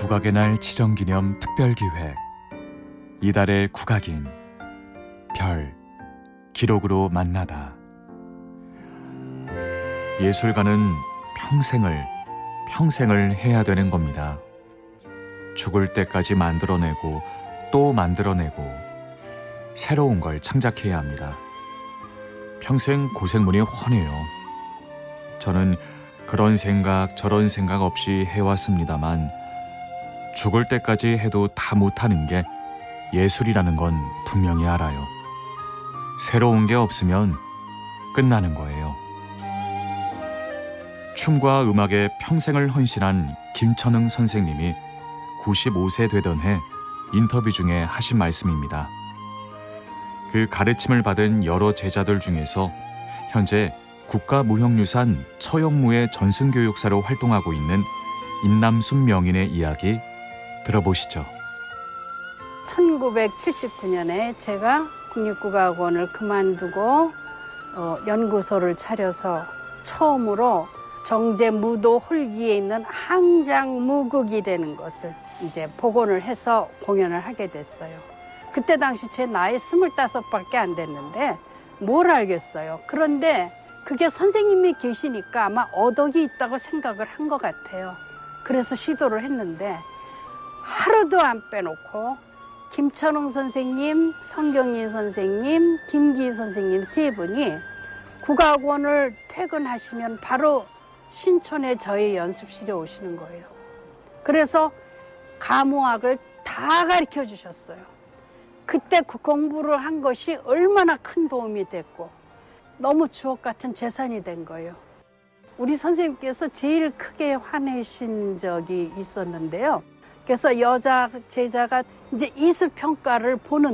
국악의 날 지정기념 특별기획 이달의 국악인 별 기록으로 만나다. 예술가는 평생을 해야 되는 겁니다. 죽을 때까지 만들어내고 또 만들어내고 새로운 걸 창작해야 합니다. 평생 고생문이 훤해요. 저는 그런 생각 저런 생각 없이 해왔습니다만 죽을 때까지 해도 다 못하는 게 예술이라는 건 분명히 알아요. 새로운 게 없으면 끝나는 거예요. 춤과 음악에 평생을 헌신한 김천흥 선생님이 95세 되던 해 인터뷰 중에 하신 말씀입니다. 그 가르침을 받은 여러 제자들 중에서 현재 국가무형유산 처용무의 전승교육사로 활동하고 있는 임남순 명인의 이야기 들어보시죠. 1979년에 제가 국립국악원을 그만두고 연구소를 차려서 처음으로 정제 무도 홀기에 있는 항장무극이라는 것을 이제 복원을 해서 공연을 하게 됐어요. 그때 당시 제 나이 25밖에 안 됐는데 뭘 알겠어요. 그런데 그게 선생님이 계시니까 아마 어덕이 있다고 생각을 한 것 같아요. 그래서 시도를 했는데 하루도 안 빼놓고 김천흥 선생님, 성경인 선생님, 김기희 선생님 세 분이 국악원을 퇴근하시면 바로 신촌에 저희 연습실에 오시는 거예요. 그래서 가무악을 다 가르쳐 주셨어요. 그때 그 공부를 한 것이 얼마나 큰 도움이 됐고 너무 주옥 같은 재산이 된 거예요. 우리 선생님께서 제일 크게 화내신 적이 있었는데요. 그래서 여자 제자가 이제 이수평가를 보는